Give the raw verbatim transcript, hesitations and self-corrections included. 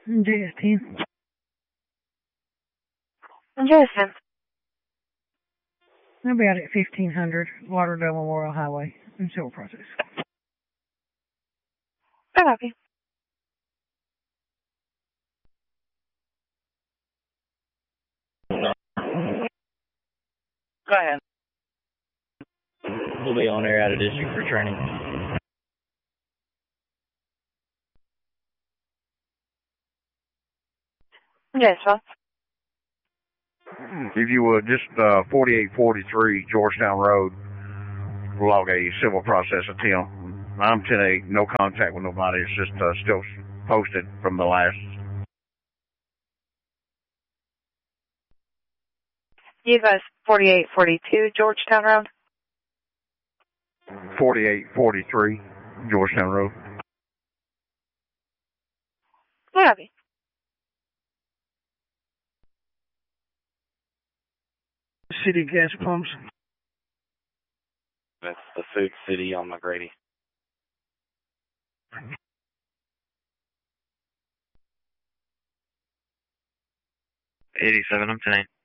J S ten. J S ten. I'll be out at fifteen hundred Lauderdale Memorial Highway in Silver Process. I copy. Go ahead. We'll be on air out of district for training. Yes, well. If you would, just uh, forty-eight forty-three Georgetown Road, log a civil process attempt. I'm ten eight, no contact with nobody. It's just uh, still posted from the last. You guys, forty-eight forty-two Georgetown Road? forty-eight forty-three Georgetown Road. I copy. City gas pumps. That's the Food City on McGrady. eighty-seven, I'm ten eight.